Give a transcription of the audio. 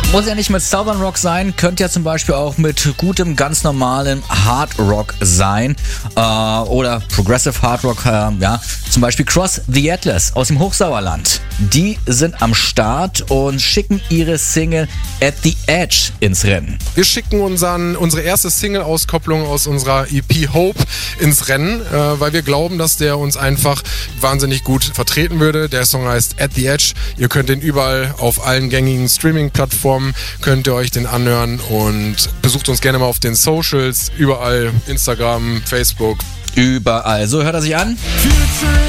Muss ja nicht mit Southern Rock sein, könnte ja zum Beispiel auch mit gutem, ganz normalen Hard Rock sein oder Progressive Hard Rock, ja, zum Beispiel Cross the Atlas aus dem Hochsauerland. Die sind am Start und schicken ihre Single At the Edge ins Rennen. Wir schicken unsere erste Single-Auskopplung aus unserer EP Hope ins Rennen, weil wir glauben, dass der uns einfach wahnsinnig gut vertreten würde. Der Song heißt At the Edge. Ihr könnt den überall auf allen gängigen Streaming-Plattformen, könnt ihr euch den anhören und besucht uns gerne mal auf den Socials, überall, Instagram, Facebook. Überall. So hört er sich an. Future